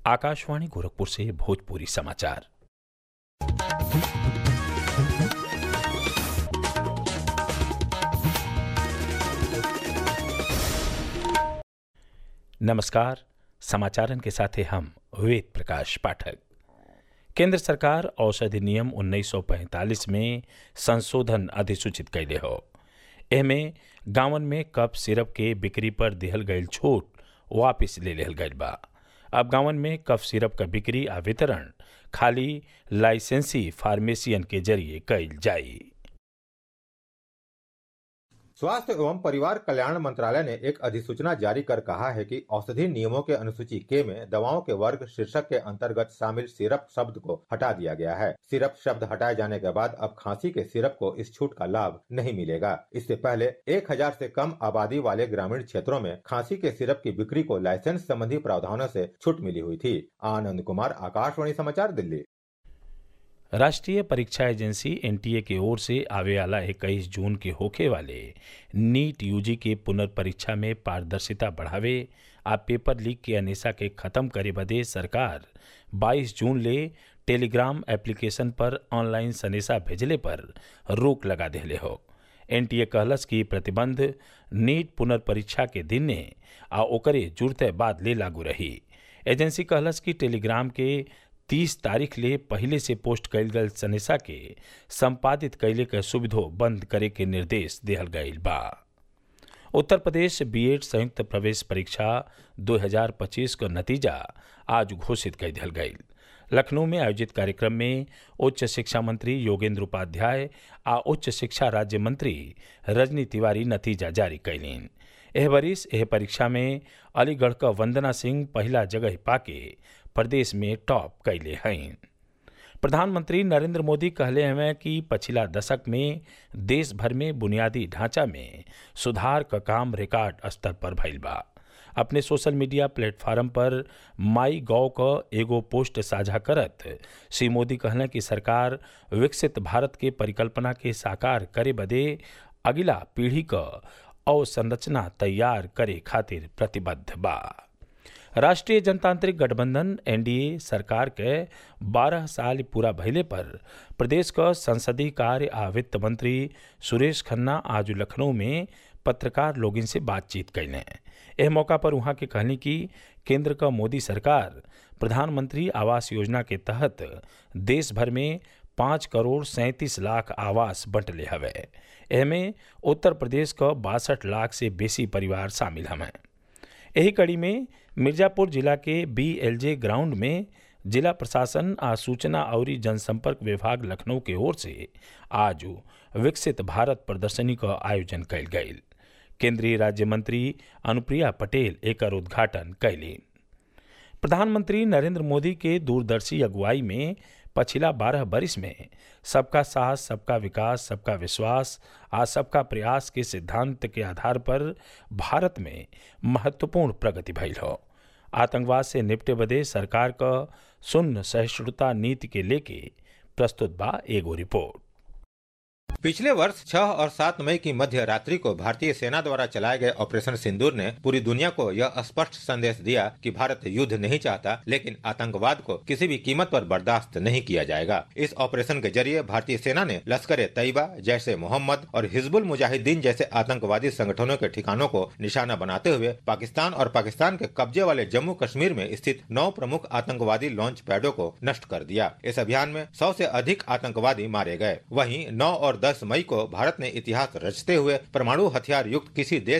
आकाशवाणी गोरखपुर से भोजपुरी समाचार। नमस्कार, समाचारन के साथ हम वेद प्रकाश पाठक। केंद्र सरकार औषधि नियम 1945 में संशोधन अधिसूचित कैले हो। एमे गांवन में कफ सिरप के बिक्री पर दिहल गईल छूट वापिस ले लिहल गईल बा। अब गांवन में कफ सिरप का बिक्री आ वितरण खाली लाइसेंसी फार्मेसियन के जरिए कैल जाई। स्वास्थ्य एवं परिवार कल्याण मंत्रालय ने एक अधिसूचना जारी कर कहा है कि औषधि नियमों के अनुसूची के में दवाओं के वर्ग शीर्षक के अंतर्गत शामिल सिरप शब्द को हटा दिया गया है। सिरप शब्द हटाए जाने के बाद अब खांसी के सिरप को इस छूट का लाभ नहीं मिलेगा। इससे पहले 1000 से कम आबादी वाले ग्रामीण क्षेत्रों में खांसी के सिरप की बिक्री को लाइसेंस संबंधी प्रावधानों से छूट मिली हुई थी। आनंद कुमार, आकाशवाणी समाचार, दिल्ली। राष्ट्रीय परीक्षा एजेंसी एनटीए की ओर से आवे वाला 21 जून के होखे वाले नीट यूजी के पुनर्परीक्षा में पारदर्शिता बढ़ावे आ पेपर लीक के अनेसा के खत्म करे बदे सरकार 22 जून ले टेलीग्राम एप्लीकेशन पर ऑनलाइन सनेसा भेजले पर रोक लगा देले हो। एनटीए कहलस की प्रतिबंध नीट पुनर्परीक्षा के दिन ने आ ओकरे जुड़ते बाद ले लागू रही। एजेंसी कहलस की टेलीग्राम के 30 तारीख ले पहले से पोस्ट कैल गल सनेसा के संपादित कैले के सुविधो बंद करे के निर्देश दिहल गईल बा। उत्तर प्रदेश बीएड संयुक्त प्रवेश परीक्षा 2025 का नतीजा आज घोषित कर दिहल गईल। लखनऊ में आयोजित कार्यक्रम में उच्च शिक्षा मंत्री योगेंद्र उपाध्याय आ उच्च शिक्षा राज्य मंत्री रजनी तिवारी नतीजा जारी कैलीन। एह वरिस एह परीक्षा में अलीगढ़ का वंदना सिंह पहला जगह पाके प्रदेश में टॉप कैले हैं। प्रधानमंत्री नरेंद्र मोदी कहले हैं कि पिछला दशक में देश भर में बुनियादी ढांचा में सुधार का काम रिकॉर्ड स्तर पर भइल बा। अपने सोशल मीडिया प्लेटफॉर्म पर माई गॉव का एगो पोस्ट साझा करत श्री मोदी कहले कि सरकार विकसित भारत के परिकल्पना के साकार करे बदे अगिला पीढ़ी का अवसंरचना तैयार करे खातिर प्रतिबद्ध बा। राष्ट्रीय जनतांत्रिक गठबंधन एनडीए सरकार के 12 साल पूरा भइले पर प्रदेश का संसदीय कार्य आ वित्त मंत्री सुरेश खन्ना आज लखनऊ में पत्रकार लोगन से बातचीत कैले। एह मौका पर वहां के कहनी कि केंद्र का मोदी सरकार प्रधानमंत्री आवास योजना के तहत देश भर में 5 करोड़ 37 लाख आवास बंटले हवे। एहमें उत्तर प्रदेश का 62 लाख से बेसी परिवार शामिल हमें। यही कड़ी में मिर्जापुर जिला के बीएलजे ग्राउंड में जिला प्रशासन आ सूचना और जनसंपर्क विभाग लखनऊ के ओर से आज विकसित भारत प्रदर्शनी का आयोजन कैल गईल। केंद्रीय राज्य मंत्री अनुप्रिया पटेल एकर उद्घाटन कैली। प्रधानमंत्री नरेंद्र मोदी के दूरदर्शी अगुवाई में पिछला 12 बरिस में सबका साथ, सबका विकास, सबका विश्वास आ सबका प्रयास के सिद्धांत के आधार पर भारत में महत्वपूर्ण प्रगति भइल हो। आतंकवाद से निपटे बदे सरकार का शून्य सहिष्णुता नीति के लेके प्रस्तुत बा एगो रिपोर्ट। पिछले वर्ष 6 और 7 मई की मध्य रात्रि को भारतीय सेना द्वारा चलाए गए ऑपरेशन सिंदूर ने पूरी दुनिया को यह स्पष्ट संदेश दिया कि भारत युद्ध नहीं चाहता, लेकिन आतंकवाद को किसी भी कीमत पर बर्दाश्त नहीं किया जाएगा। इस ऑपरेशन के जरिए भारतीय सेना ने लश्कर तैयबा, जैसे मोहम्मद और हिजबुल मुजाहिदीन जैसे आतंकवादी संगठनों के ठिकानों को निशाना बनाते हुए पाकिस्तान और पाकिस्तान के कब्जे वाले जम्मू कश्मीर में स्थित 9 प्रमुख आतंकवादी लॉन्च पैडों को नष्ट कर दिया। इस अभियान में 100 से अधिक आतंकवादी मारे गए। वहीं 9 और 10 मई को भारत ने इतिहास रचते हुए परमाणु हथियार युक्त किसी देश